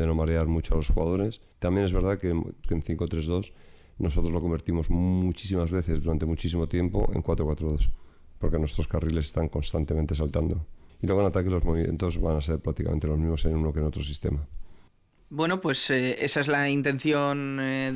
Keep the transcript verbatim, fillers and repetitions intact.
de no marear mucho a los jugadores. También es verdad que, que en cinco tres dos nosotros lo convertimos muchísimas veces durante muchísimo tiempo en cuatro cuatro dos, porque nuestros carriles están constantemente saltando. Y luego en ataque los movimientos van a ser prácticamente los mismos en uno que en otro sistema. Bueno, pues eh, esa es la intención eh,